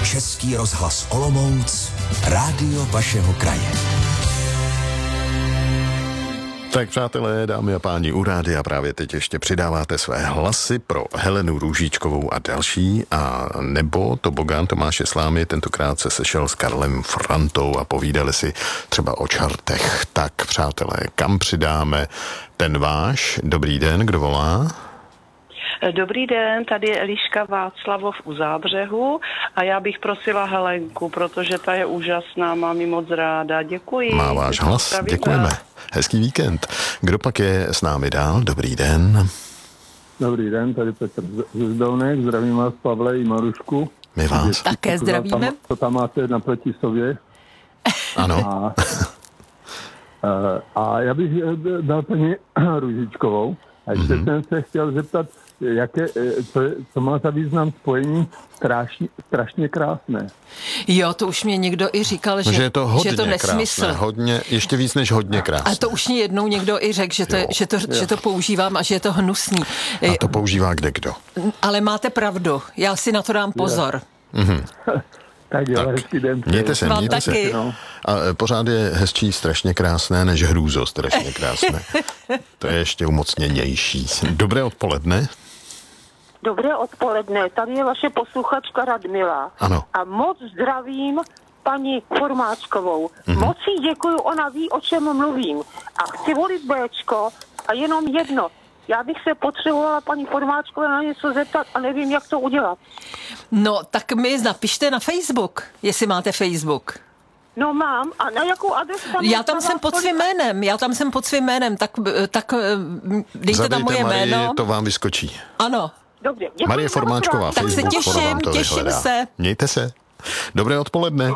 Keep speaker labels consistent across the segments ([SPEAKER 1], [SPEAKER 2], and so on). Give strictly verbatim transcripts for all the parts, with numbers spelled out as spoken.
[SPEAKER 1] Český rozhlas Olomouc, rádio vašeho kraje.
[SPEAKER 2] Tak přátelé, dámy a páni, u rádia právě teď ještě přidáváte své hlasy pro Helenu Růžičkovou a další, a nebo tobogán Tomáše Slámy tentokrát se sešel s Karlem Frantou a povídali si třeba o čartech. Tak přátelé, kam přidáme ten váš? Dobrý den, kdo volá?
[SPEAKER 3] Dobrý den, tady je Eliška Václavov u Zábřehu a já bych prosila Helenku, protože ta je úžasná, mám ji moc ráda. Děkuji.
[SPEAKER 2] Má váš hlas, děkujeme. Hezký víkend. Kdo pak je s námi dál? Dobrý den.
[SPEAKER 4] Dobrý den, tady Petr ze Zdolnek, zdravím vás, Pavle i Marušku.
[SPEAKER 2] My vás.
[SPEAKER 5] Také zdravíme.
[SPEAKER 4] Tam, to tam máte naproti sobě.
[SPEAKER 2] Ano.
[SPEAKER 4] A, a já bych dal paní Růžičkovou. A ještě mm-hmm. jsem se chtěl zeptat, jaké, co, co má za význam spojení strašně, strašně krásné.
[SPEAKER 5] Jo, to už mě někdo i říkal, že,
[SPEAKER 2] že je to hodně
[SPEAKER 5] že to nesmysl.
[SPEAKER 2] Krásné, hodně, ještě víc než hodně krásné.
[SPEAKER 5] A to už mě jednou někdo i řekl, že to, že, to, že to používám a že je to hnusný.
[SPEAKER 2] A to používá kde kdo. Ale
[SPEAKER 5] máte pravdu, já si na to dám pozor.
[SPEAKER 2] Mhm.
[SPEAKER 4] Tak jo, tak, hezký den.
[SPEAKER 2] Mějte se, mějte se. No. A pořád je hezčí strašně krásné, než hrůzo strašně krásné. To je ještě umocněnější. Dobré odpoledne.
[SPEAKER 6] Dobré odpoledne, tady je vaše posluchačka Radmila.
[SPEAKER 2] Ano.
[SPEAKER 6] A moc zdravím paní Formáčkovou. Mm-hmm. Moc jí děkuju, ona ví, o čem mluvím. A chci volit Béčko a jenom jedno. Já bych se potřebovala paní Formáčkové na něco zeptat a nevím, jak to udělat.
[SPEAKER 5] No, tak mi napište na Facebook, jestli máte Facebook.
[SPEAKER 6] No mám. A na jakou adresu tam?
[SPEAKER 5] Já tam jsem pod svým jménem, já tam jsem pod svým jménem, tak, tak dejte
[SPEAKER 2] Zadejte
[SPEAKER 5] tam moje
[SPEAKER 2] Marii,
[SPEAKER 5] jméno.
[SPEAKER 2] To vám vyskočí.
[SPEAKER 5] Ano.
[SPEAKER 6] Dobře, děkuji.
[SPEAKER 2] Marie Formáčková,
[SPEAKER 5] tak
[SPEAKER 2] Facebook,
[SPEAKER 5] se těším, těším se.
[SPEAKER 2] Mějte se. Dobré odpoledne.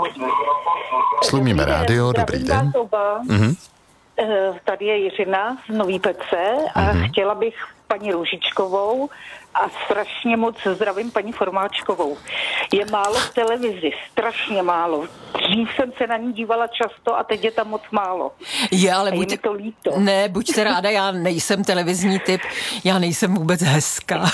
[SPEAKER 2] Slumíme rádio, dobrý den. Mhm.
[SPEAKER 7] Tady je Jiřina z Nový Pece a mm-hmm. chtěla bych paní Růžičkovou a strašně moc zdravím paní Formáčkovou. Je málo v televizi, strašně málo. Dřív jsem se na ní dívala často a teď je tam moc málo.
[SPEAKER 5] Je, ale
[SPEAKER 7] buď...
[SPEAKER 5] buď...
[SPEAKER 7] to líto.
[SPEAKER 5] Ne, buďte ráda, já nejsem televizní typ, já nejsem vůbec hezká.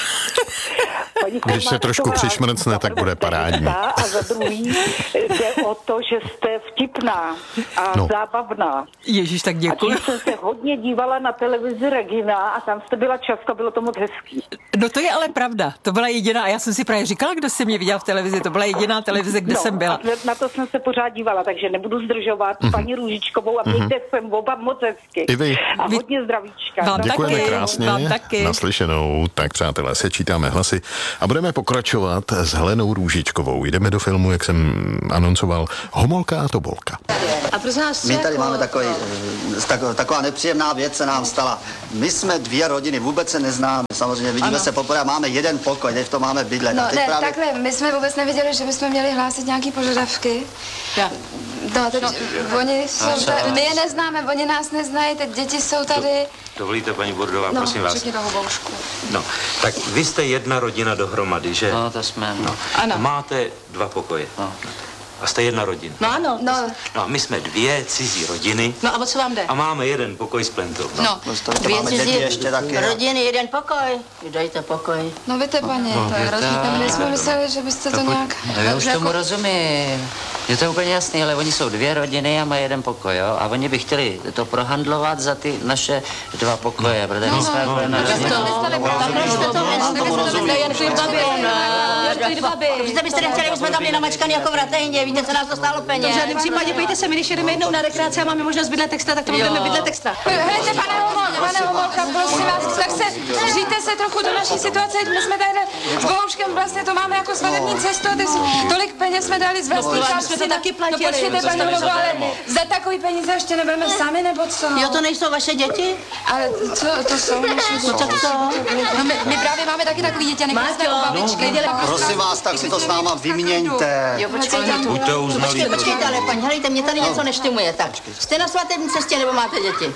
[SPEAKER 2] Když se trošku přišmrcne, tak bude parádní.
[SPEAKER 7] A za druhý jde o to, že jste vtipná a no. zábavná.
[SPEAKER 5] Ježíš, tak děkuji.
[SPEAKER 7] A tím jsem se hodně dívala na televizi Regina a tam jste byla často, bylo to moc hezký.
[SPEAKER 5] No to je ale pravda, to byla jediná, a já jsem si právě říkala, kdo se mě viděl v televizi, to byla jediná televize, kde
[SPEAKER 7] no,
[SPEAKER 5] jsem byla.
[SPEAKER 7] Na to jsem se pořád dívala, takže nebudu zdržovat mm-hmm. paní Růžičkovou a mějte mm-hmm. jsem oba moc hezky.
[SPEAKER 2] I vy.
[SPEAKER 7] A hodně zdravíčka.
[SPEAKER 5] Vám
[SPEAKER 2] děkujeme
[SPEAKER 5] taky,
[SPEAKER 2] krásně,
[SPEAKER 5] vám taky.
[SPEAKER 2] Naslyšenou. Tak přátelé, sečítáme hlasy a budeme pokračovat s Helenou Růžičkovou. Jdeme do filmu, jak jsem anoncoval, Homolka a Tobolka.
[SPEAKER 8] A prosím vás,
[SPEAKER 9] my tady jako... máme takový, tak, taková nepříjemná věc se nám stala. My jsme dvě rodiny, vůbec se neznáme. Samozřejmě vidíme ano. se poprvé, máme jeden pokoj, teď v tom máme bydlet.
[SPEAKER 10] No ne,
[SPEAKER 9] právě...
[SPEAKER 10] takhle, my jsme vůbec neviděli, že bychom měli hlásit nějaký požadavky.
[SPEAKER 5] Ja.
[SPEAKER 10] No, teď no. oni jsou tady, my je neznáme, oni nás neznají, teď děti jsou tady.
[SPEAKER 11] Dovolíte, paní Burdová,
[SPEAKER 10] no,
[SPEAKER 11] prosím vás.
[SPEAKER 10] řekni toho boušku.
[SPEAKER 11] No, tak vy jste jedna rodina dohromady, že?
[SPEAKER 8] No, to jsme.
[SPEAKER 11] No.
[SPEAKER 10] Ano.
[SPEAKER 11] Máte dva pokoje.
[SPEAKER 8] No.
[SPEAKER 11] A jste jedna rodina.
[SPEAKER 10] No ano. No.
[SPEAKER 11] No a my jsme dvě cizí rodiny.
[SPEAKER 10] No a o co vám jde?
[SPEAKER 11] A máme jeden pokoj s plentou.
[SPEAKER 10] No,
[SPEAKER 9] no. dvě cizí ještě taky,
[SPEAKER 8] rodiny, jeden pokoj. Dejte pokoj.
[SPEAKER 10] No víte, paní, no, to je rozdíl. My jsme mysleli, že byste to, to nějak...
[SPEAKER 8] No, já už tomu jako... rozumím. Je to úplně jasný, ale oni jsou dvě rodiny a mají jeden pokoj, jo? A oni by chtěli to prohandlovat za ty naše dva pokoje, protože my jsme... Víte, byste nechtěli, my jsme tam byli namačkaný jako v Ratejně, víte, co nás to stálo peněz.
[SPEAKER 10] V žádném případě, pojďte se, my když jedeme jednou na rekreaci a máme možnost bydlet extra, tak to budeme bydlet extra. Hejte, pane Homolka, pane Homolka, prosím vás, tak se, vžijte se trochu do naší situace, my jsme tady s Bohuškem vlastně to máme jako svatební cestu, tolik peněz jsme dali z vlastní části.
[SPEAKER 8] To taky platili.
[SPEAKER 10] No počkejte, paní Homolko, ale za takový peníze ještě nebudeme sami, nebo co?
[SPEAKER 8] Jo, to nejsou vaše děti?
[SPEAKER 10] Ale co, to jsou naše děti.
[SPEAKER 8] No tak to.
[SPEAKER 10] No my, my právě máme taky takový děti, a nechali jsme u babičky.
[SPEAKER 9] Prosím vás, tak si to s náma vyměňte.
[SPEAKER 10] Jo, počkejte.
[SPEAKER 11] Buďte uznalí.
[SPEAKER 8] Počkejte, ale paní, helejte, mě tady něco neštimuje. Tak, jste na svatební cestě, nebo máte děti?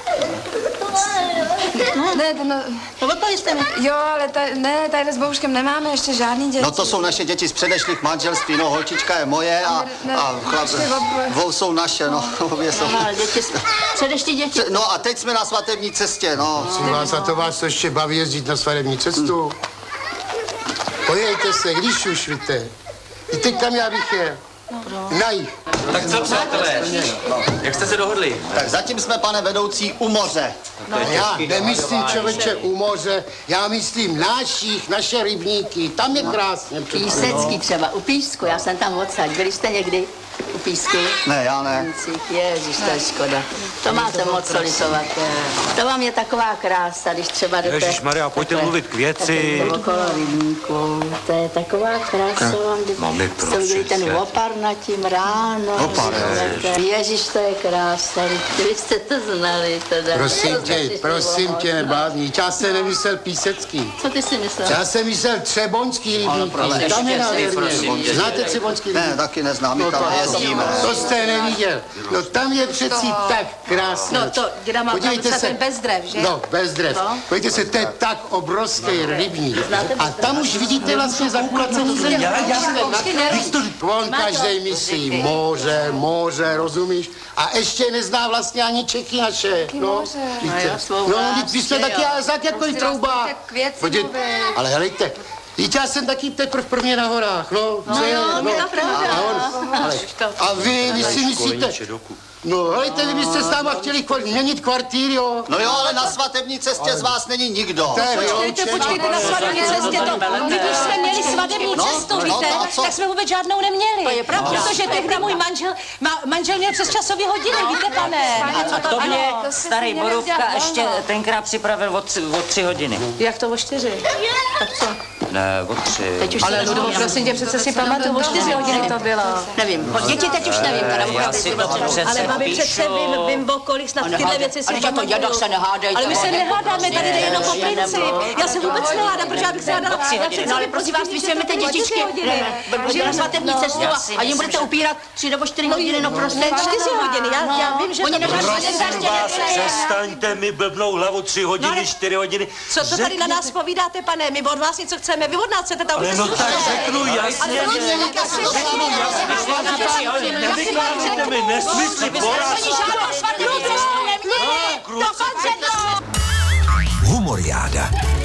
[SPEAKER 10] No, ne, no...
[SPEAKER 8] No, odpovězte mi.
[SPEAKER 10] Jo, ale ta, ne, tady s Bohuškem nemáme ještě žádný děti.
[SPEAKER 9] No to jsou naše děti z předešlých manželství, no holčička je moje a,
[SPEAKER 10] ne,
[SPEAKER 9] a chlap, dvou jsou naše, no, obě jsou.
[SPEAKER 8] Aha, děti, předešlí děti.
[SPEAKER 9] No a teď jsme na svatební cestě, no.
[SPEAKER 12] Prosím vás, a to vás to ještě baví jezdit na svatební cestu? Pojďte se, když už, víte. I teď tam já bych jel. Na jich.
[SPEAKER 9] Tak co, přátelé? Jak jste se dohodli? Tak zatím jsme, pane vedoucí, u moře.
[SPEAKER 12] No. Já nemyslím, člověče, u moře, já myslím náších, naše rybníky, tam je krásně.
[SPEAKER 13] Písecký třeba, u Písku, já jsem tam odsaď. Byli jste někdy u Písku?
[SPEAKER 9] Ne, já ne.
[SPEAKER 13] Ježiš, to je škoda. To máte moc co litovat. To vám je taková krása, když třeba jdete...
[SPEAKER 11] Ježišmarja, pojďte mluvit k věci.
[SPEAKER 13] Okolo rybníku, to je taková krása.
[SPEAKER 11] Mami,
[SPEAKER 13] jste viděli ten opar nad tím ráno.
[SPEAKER 9] Opar,
[SPEAKER 13] Ježiš, to je krása. Vy jste to znali teda.
[SPEAKER 12] Prosím tě, prosím tě, neblázni. Já jsem nemyslel Písecký.
[SPEAKER 13] Co ty si myslel?
[SPEAKER 12] Já jsem myslel Třeboňský rybníky. Tam je nádherně. Znáte Třeboňský rybník?
[SPEAKER 9] Ne, taky neznám, my tam nejezdíme.
[SPEAKER 12] To jste neviděl. No tam je přeci tak krásné.
[SPEAKER 10] No to, děda má tam ten bez dřev, že?
[SPEAKER 12] No, bez dřev. Podívejte se, to je tak obrovský rybník. A tam už vidíte vlastně zakulacený země. Já, já On každej myslí moře, moře, rozumíš? A ještě nezná vlastně ani Čechy naše. No, no, vy jste taky jak jako trouba. Ale helejte, víte, já jsem taky teprv prvně na horách, no.
[SPEAKER 13] No jo, no,
[SPEAKER 12] a, on, ale, a vy, vy si myslíte... No, helejte, vy byste s náma chtěli měnit kvartír, jo?
[SPEAKER 9] No jo, ale na svatební cestě z vás není nikdo.
[SPEAKER 10] Počkejte, počkejte, na svatební cestě to... My když jsme měli svatební cestu, víte, tak jsme vůbec žádnou neměli. To je pravda. Protože tehdy můj manžel, manžel měl přes časové hodiny, víte, pane.
[SPEAKER 8] A to mě starý Borůvka ještě tenkrát připravil o tři hodiny.
[SPEAKER 10] Jak to o čtyři? Tak co?
[SPEAKER 8] Ne, o tři.
[SPEAKER 10] Ale Ludovo, prosím tě, přece si pamatuju, o čtyři hodiny to bylo.
[SPEAKER 13] Nevím, děti teď už nevím,
[SPEAKER 10] ale babi přece vím, vím o kolik snad tyhle věci si pamatuju.
[SPEAKER 13] se nehádejte.
[SPEAKER 10] Ale my se nehádáme, tady jde jenom o princip. Já se vůbec nehádám, protože já bych se hádala.
[SPEAKER 13] No ale prosím vás, vy si vezmete dětičky na svatební cestu a jim budete upírat tři nebo čtyři hodiny, no prostě.
[SPEAKER 10] Čtyři hodiny, já vím, že...
[SPEAKER 11] Prosím vás, přestaňte mi blbnou hlavu tři hodiny, čtyři hodiny.
[SPEAKER 10] Co to tady na nás povídáte, pane? My od vás něco chceme, vy od nás chcete tam...
[SPEAKER 11] Ale no tak řeknu jasně, řeknu jasně, nevykládejte mi nesmysly,
[SPEAKER 1] Humoriáda.